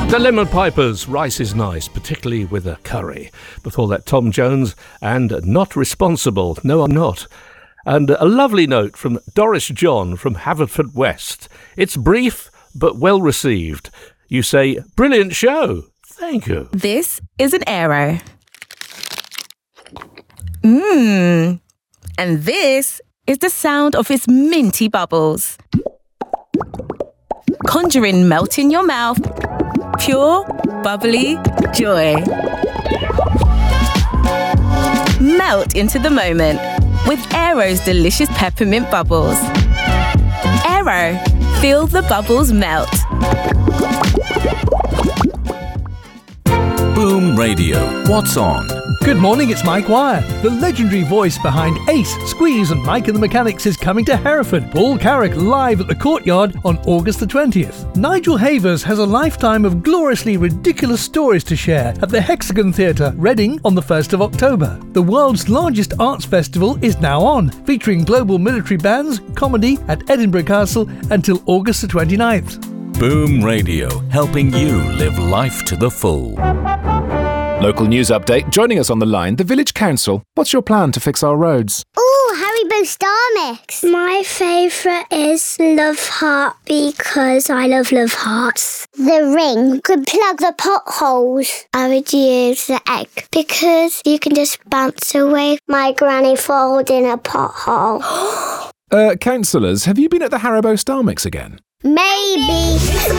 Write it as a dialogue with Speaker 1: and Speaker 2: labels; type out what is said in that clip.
Speaker 1: The Lemon Pipers, Rice is Nice, particularly with a curry. Before that, Tom Jones and Not Responsible, No I'm Not. And a lovely note from Doris John from Haverfordwest. It's brief but well received. You say, brilliant show. Thank you.
Speaker 2: This is an Aero. And this is the sound of its minty bubbles. Conjuring melt in your mouth. Pure, bubbly joy. Melt into the moment with Aero's delicious peppermint bubbles. Aero, feel the bubbles melt.
Speaker 3: Boom Radio. What's on?
Speaker 4: Good morning, it's Mike Wire. The legendary voice behind Ace, Squeeze and Mike and the Mechanics is coming to Hereford. Paul Carrick live at the Courtyard on August the 20th. Nigel Havers has a lifetime of gloriously ridiculous stories to share at the Hexagon Theatre, Reading on the 1st of October. The world's largest arts festival is now on, featuring global military bands, comedy at Edinburgh Castle until August the 29th.
Speaker 3: Boom Radio, helping you live life to the full.
Speaker 5: Local news update. Joining us on the line, the Village Council. What's your plan to fix our roads?
Speaker 6: Ooh, Haribo Star Mix. My favourite is Love Heart because I love hearts. The ring could plug the potholes. I would use the egg because you can just bounce away my granny falling in a pothole.
Speaker 5: Councillors, have you been at the Haribo Star Mix again?
Speaker 6: Maybe.